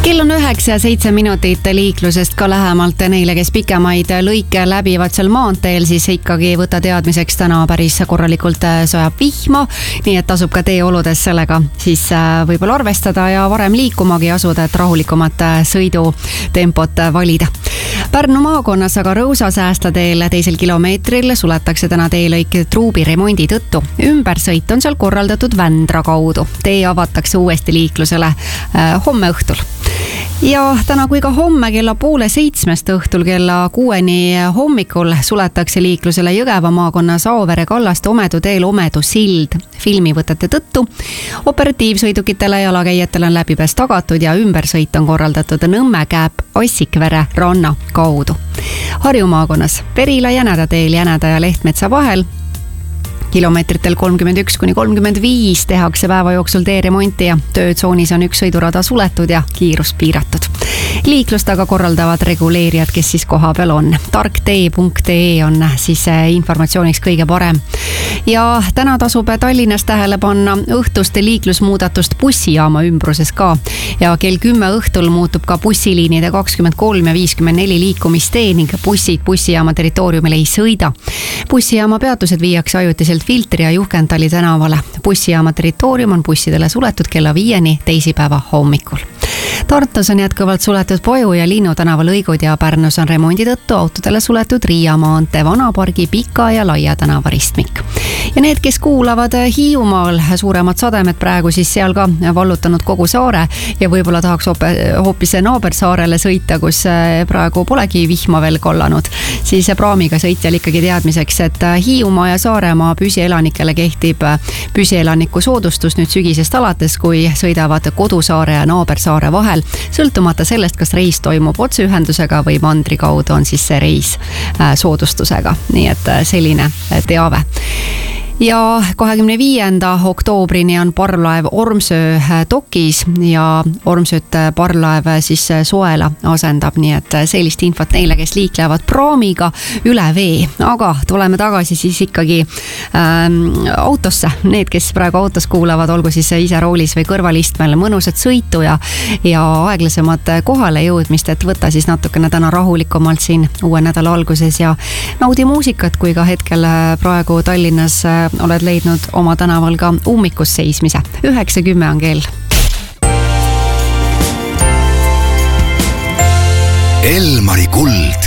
Kell on 9 ja 7 minutit liiklusest ka lähemalt neile, kes pikemaid lõike läbivad seal maanteel, siis ikkagi võta teadmiseks, täna päris korralikult sajab vihma, nii et tasub ka teeoludes sellega siis võib-olla arvestada ja varem liikumagi asuda, et rahulikumat sõidutempot valida. Pärnu maakonnas aga Rõusasäästa teel 2 kilomeetril suletakse täna teelõik truubi remondi tõttu. Ümbersõit on seal korraldatud Vändra kaudu. Tee avatakse uuesti liiklusele homme õhtul. Ja täna kui ka homme kella 6:30 õhtul kella 6 hommikul suletakse liiklusele Jõgeva maakonna Saovere kallast Omedu teel Omedu sild. Filmivõtete tõttu operatiivsõidukitele ja jalakäijatele on läbipääs tagatud ja ümbersõit on korraldatud Nõmme-Kääp Assikvere ranna kaudu. Harju maakonnas Perila Jäneda teel Jäneda ja Lehtmetsa vahel kilomeetritel 31–35 tehakse päeva jooksul teeremonti ja töötsoonis on üks sõidurada suletud ja kiirus piiratud. Liiklust aga korraldavad reguleerijad, kes siis koha peal on. tarktee.ee on siis informatsiooniks kõige parem. Ja täna tasub Tallinnas tähele panna õhtuste liiklusmuudatust bussijaama ümbruses ka. Ja kell 10 õhtul muutub ka bussiliinide 23 ja 54 liikumistee ning bussid bussijaama territooriumil ei sõida. Bussijaama peatused viiakse ajutiselt Filtri ja Juhkentali tänavale. Bussijaama territoorium on bussidele suletud kella 5 teisipäeva hommikul. Tartus on jätkuvalt suletud Poju ja Linnu tänava lõigud ja Pärnus on remondi tõttu autodele suletud Riia maantee Vanapargi, Pika ja Laia tänava ristmik. Ja need, kes kuulavad Hiiumaal suuremad sademed praegu, siis seal ka vallutanud kogu saare ja võib-olla tahaks hoopis naabersaarele sõita, kus praegu polegi vihma veel kollanud. Siis praamiga sõitjal ikkagi teadmiseks, et Hiiumaa ja Saaremaa püsielanikele kehtib püsielaniku soodustus nüüd sügisest alates, kui sõidavad kodusaare ja naabersaare vahel. Sõltumata sellest, kas reis toimub otseühendusega või mandri kaudu, on siis see reis soodustusega. Nii et selline teave. Ja 25. oktoobrini on parvlaev Ormsöö dokis ja Ormsööt parvlaev siis Soela asendab, nii et sellist infot neile, kes liiklevad praamiga üle vee. Aga tuleme tagasi siis ikkagi autosse. Need, kes praegu autos kuulavad, olgu siis ise roolis või kõrvalistmel, mõnusat sõitu ja aeglasemat kohale jõudmist, et võtta siis natukene täna rahulikumalt siin uue nädala alguses ja naudi muusikat, kui ka hetkel praegu Tallinnas oled leidnud oma tänaval ka ummikus seismise. 9:10 on kell. Elmari kuld.